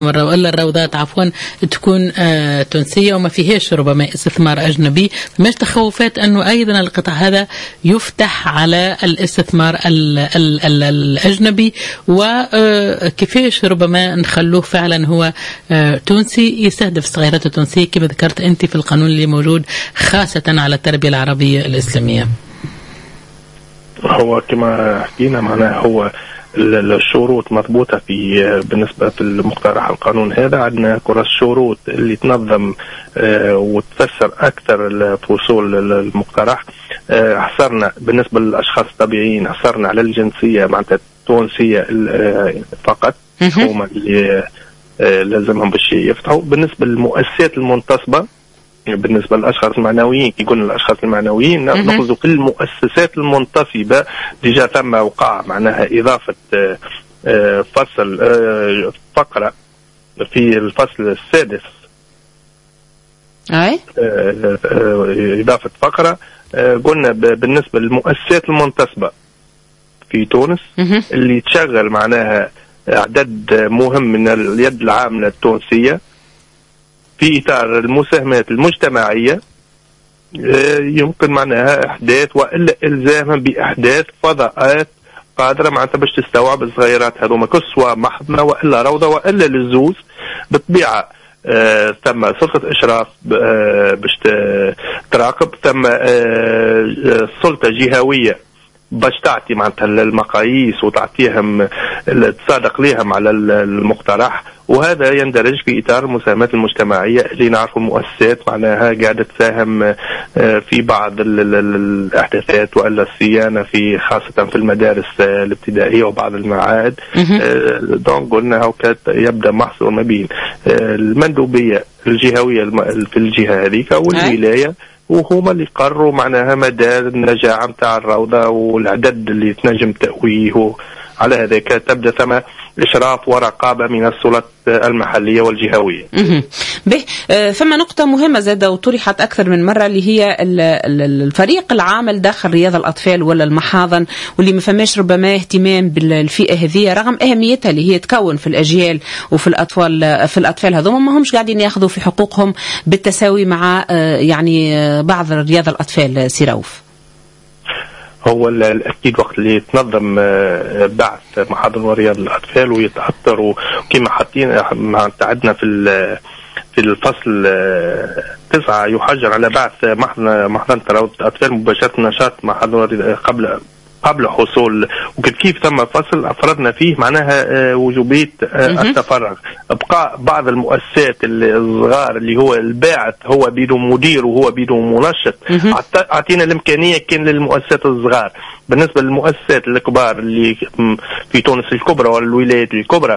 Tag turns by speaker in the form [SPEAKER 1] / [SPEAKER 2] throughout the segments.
[SPEAKER 1] وإلا الروضات عفوا تكون تونسية وما فيهاش ربما استثمار أجنبي. فماش تخوفات أنه أيضا القطاع هذا يفتح على الاستثمار الأجنبي، وكيفاش ربما نخلوه فعلا هو تونسي يستهدف الصغيرات التونسية كما ذكرت أنت في القانون اللي موجود خاصة على التربية العربية الإسلامية؟
[SPEAKER 2] هو كما حكينا معناه هو الشروط مضبوطة في بالنسبة لمقترح القانون هذا. عندنا كرة الشروط اللي تنظم وتفسر أكثر الفصول المقترح. حصرنا بالنسبة للأشخاص الطبيعيين حصرنا على الجنسية معناتها التونسية فقط، هم اللي لازمهم باش يفتحوا. بالنسبة للمؤسسات المنتصبة بالنسبة للأشخاص المعنويين، كي قلنا الأشخاص المعنويين نقصد كل المؤسسات المنتصبة ديجا ثم وقع معناها إضافة فصل فقرة في الفصل السادس، إضافة فقرة قلنا بالنسبة للمؤسسات المنتصبة في تونس اللي تشغل معناها عدد مهم من اليد العاملة التونسية في إطار المساهمات المجتمعية، يمكن معناها إحداث وإلا إلزامها بإحداث فضاءات قادرة معناتها باش تستوعب الصغيرات هذوما سواء محضنة وإلا روضة وإلا للزوز. بالطبيعة ثم سلطة إشراف باش تراقب، ثم سلطة جهوية باش تعطي معناتها المقاييس وتعطيهم تصادق ليهم على المقترح. وهذا يندرج في إطار المساهمات المجتمعية اللي نعرفوا المؤسسات معناها قاعدة تساهم في بعض الأحداثات وإلا الصيانة في خاصة في المدارس الابتدائية وبعض المعاهد. دونك قلنا هكذا يبدأ محصور ما بين المندوبية الجهوية في الجهة هذيك والولاية، وهما اللي قرروا معناها مدى النجاعة متاع الروضة والعدد اللي تنجم تأويه. على هذاك تبدأ ثم إشراف ورقابة من السلطات المحلية والجهوية.
[SPEAKER 3] به ثم نقطة مهمة زادة وطرحت أكثر من مرة اللي هي الفريق العامل داخل رياض الأطفال ولا المحاضن، واللي ما فماش ربما اهتمام بالفئة هذه رغم أهميتها اللي هي تكون في الأجيال وفي الأطفال هذوما ما همش قاعدين يأخذوا في حقوقهم بالتساوي مع يعني بعض رياض الأطفال. سيروف،
[SPEAKER 2] هو الأكيد وقت اللي تنظم بعث محاضن ورياض الأطفال ويتأثروا كما حاطين عندنا في الفصل 9 يحجر على بعث محضنة روضة الأطفال مباشرة نشاط محاضن قبل حصول، وكيف ثم فصل أفردنا فيه معناها وجوبية التفرغ. بقى بعض المؤسسات الصغار اللي هو الباعث هو بيدو مدير وهو بيدو منشط، أعطينا الإمكانية كان للمؤسسات الصغار. بالنسبة للمؤسسات الكبار اللي في تونس الكبرى والولايات الكبرى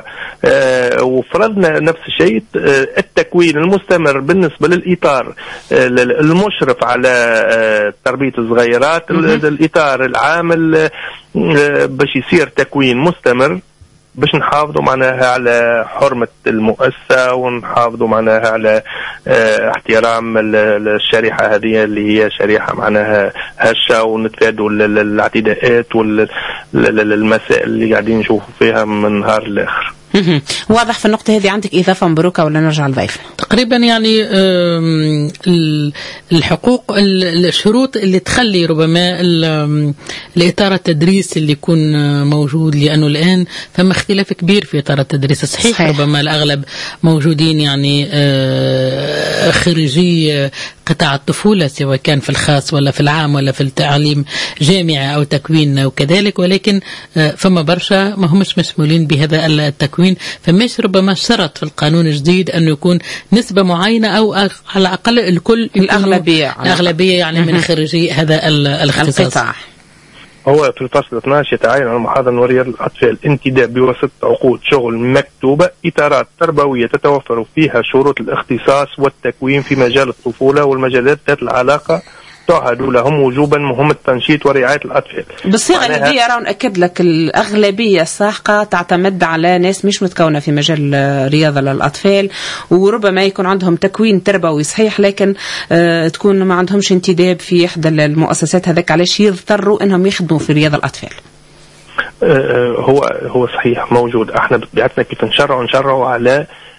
[SPEAKER 2] وفرضنا نفس الشيء التكوين المستمر بالنسبة للإطار المشرف على تربية الصغيرات، الإطار العامل باش يصير تكوين مستمر باش نحافظوا معناها على حرمة المؤسسة ونحافظوا معناها على احترام الشريحة هذه اللي هي شريحة معناها هشة، ونتفادوا الاعتداءات والمسائل اللي قاعدين نشوفوا فيها من نهار لآخر.
[SPEAKER 3] واضح في النقطة هذه. عندك إضافة مبروكة ولا نرجع لضيفنا؟
[SPEAKER 1] تقريبا يعني الحقوق الشروط اللي تخلي ربما الإطار التدريس اللي يكون موجود، لأنه الآن ثم اختلاف كبير في إطار التدريس. صحيح ربما الأغلب موجودين يعني خريجي قطاع الطفولة سواء كان في الخاص ولا في العام ولا في التعليم جامعي أو تكوين وكذلك، ولكن فما برشا ما همش مسؤولين بهذا التكوين. فماش ربما شرط في القانون الجديد أنه يكون نسبة معينة أو على الأقل الكل الأغلبية يعني من خريجي هذا الاختصاص.
[SPEAKER 2] هو في الفصل 12 يتعين على المحاضن ورياض الأطفال انتداب بواسطة عقود شغل مكتوبة إطارات تربوية تتوفر فيها شروط الاختصاص والتكوين في مجال الطفولة والمجالات ذات العلاقة تعهد لهم وجوبا مهمة تنشيط ورعاية الأطفال.
[SPEAKER 3] بالصيغة اللي هي راه نأكد لك الأغلبية الساحقة تعتمد على ناس مش متكونة في مجال رياضة للأطفال، وربما يكون عندهم تكوين تربوي صحيح لكن تكون ما عندهمش انتداب في إحدى المؤسسات هذاك، علاش يضطروا إنهم يخدموا في رياضة الأطفال.
[SPEAKER 2] هو صحيح موجود. احنا بطبيعتنا كيف نشرعوا على